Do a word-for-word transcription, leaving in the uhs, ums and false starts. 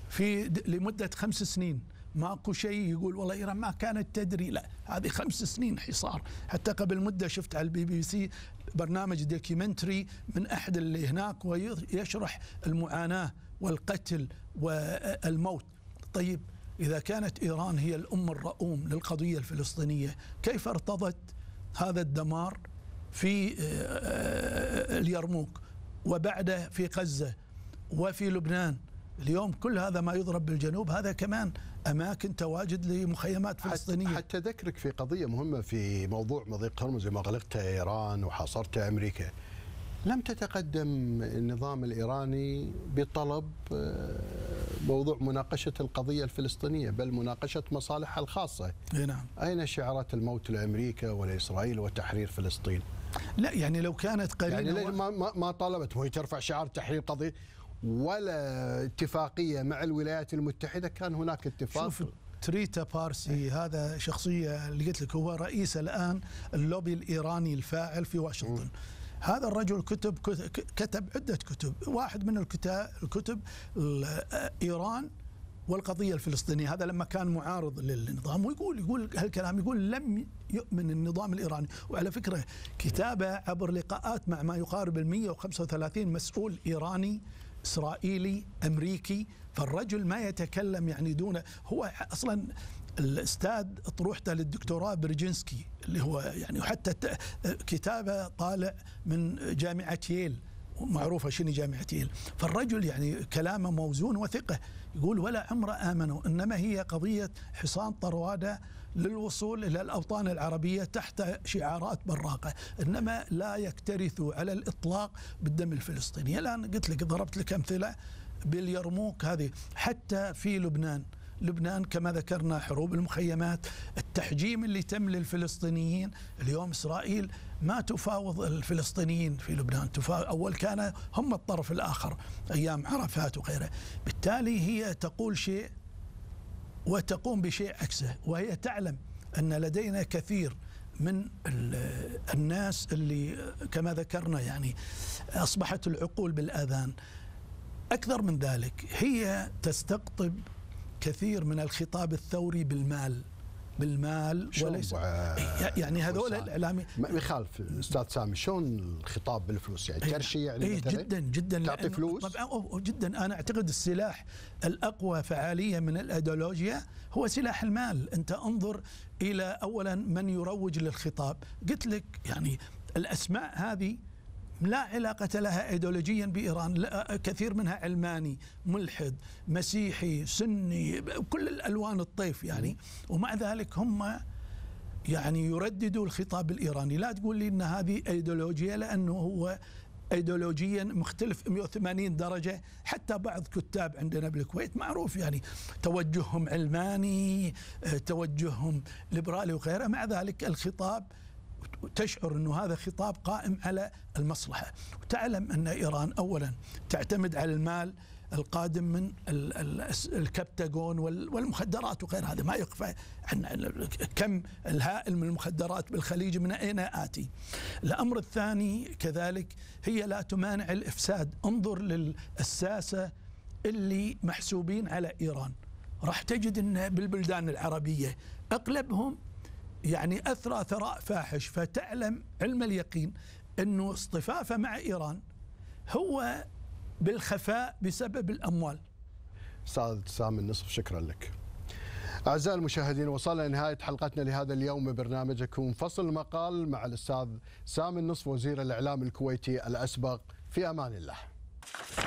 في لمدة خمس سنين ماكو شيء يقول والله إيران ما كانت تدري، لا هذه خمس سنين حصار. حتى قبل مدة شفت على البي بي سي برنامج دوكيومنتري من أحد اللي هناك ويشرح المعاناة والقتل والموت. طيب إذا كانت إيران هي الأم الرؤوم للقضية الفلسطينية، كيف ارتضت هذا الدمار في اليرموك وبعده في غزة وفي لبنان؟ اليوم كل هذا ما يضرب بالجنوب هذا كمان أماكن تواجد لمخيمات فلسطينية. حتى ذكرك في قضية مهمة في موضوع مضيق هرمز، لما غلقتها إيران وحاصرتها أمريكا، لم تتقدم النظام الإيراني بطلب موضوع مناقشة القضية الفلسطينية، بل مناقشة مصالحها الخاصة. نعم. أين شعارات الموت لأمريكا ولإسرائيل وتحرير فلسطين؟ لا يعني لو كانت قرينة يعني ليش ما ما طالبت وهي ترفع شعار تحرير قضية ولا اتفاقية مع الولايات المتحدة؟ كان هناك اتفاق. شوف تريتا بارسي هذا شخصية اللي قلت لك هو رئيس الآن اللوبي الإيراني الفاعل في واشنطن. م. هذا الرجل كتب كتب عدة كتب، واحد من الكتاب الكتب إيران والقضية الفلسطينية، هذا لما كان معارض للنظام، ويقول يقول هالكلام، يقول لم يؤمن النظام الإيراني. وعلى فكرة كتابة عبر لقاءات مع ما يقارب المئة وخمسة وثلاثين مسؤول إيراني إسرائيلي أمريكي، فالرجل ما يتكلم يعني دون، هو أصلا الأستاذ طروحته للدكتوراه برجنسكي اللي هو يعني، وحتى كتابه طالع من جامعة ييل، معروفة شنو جامعة ييل. فالرجل يعني كلامه موزون وثقة، يقول ولا عمره آمنوا، إنما هي قضية حصان طروادة للوصول إلى الأوطان العربية تحت شعارات براقة، إنما لا يكترثوا على الإطلاق بالدم الفلسطيني. الآن قلت لك ضربت لك أمثلة باليرموك هذه، حتى في لبنان لبنان كما ذكرنا حروب المخيمات، التحجيم اللي تم للفلسطينيين. اليوم إسرائيل ما تفاوض الفلسطينيين في لبنان، تفاوض أول كان هم الطرف الآخر أيام عرفات وغيره. بالتالي هي تقول شيء وتقوم بشيء عكسه، وهي تعلم أن لدينا كثير من الناس اللي كما ذكرنا يعني أصبحت العقول بالآذان. أكثر من ذلك هي تستقطب كثير من الخطاب الثوري بالمال بالمال وليس يعني هذول الاعلامي ما يخالف. استاذ سامي شلون الخطاب بالفلوس؟ يعني ترشي يعني إيه جدا جدا تعطي فلوس جدا. انا اعتقد السلاح الاقوى فعاليه من الايديولوجيا هو سلاح المال. انت انظر الى اولا من يروج للخطاب، قلت لك يعني الاسماء هذه لا علاقة لها ايديولوجيا بإيران، لا كثير منها علماني ملحد مسيحي سني كل الألوان الطيف يعني، ومع ذلك هم يعني يرددوا الخطاب الإيراني. لا تقول لي أن هذه ايديولوجيا، لأنه هو ايديولوجيا مختلف مئة وثمانين درجة. حتى بعض كتاب عندنا بالكويت معروف يعني توجههم علماني توجههم ليبرالي وغيره، مع ذلك الخطاب تشعر أنه هذا خطاب قائم على المصلحة. وتعلم أن إيران أولا تعتمد على المال القادم من الكبتاغون والمخدرات وغير هذا، ما يخفى عن كم الهائل من المخدرات بالخليج من أين آتي. الأمر الثاني كذلك هي لا تمانع الإفساد. انظر للساسة اللي محسوبين على إيران، راح تجد أن بالبلدان العربية أغلبهم يعني أثرى ثراء فاحش. فتعلم علم اليقين أنه اصطفافه مع إيران هو بالخفاء بسبب الأموال. أستاذ سامي النصف شكرا لك. أعزائي المشاهدين وصلنا لنهاية حلقتنا لهذا اليوم من برنامجكم فصل المقال مع الأستاذ سامي النصف وزير الإعلام الكويتي الأسبق. في أمان الله.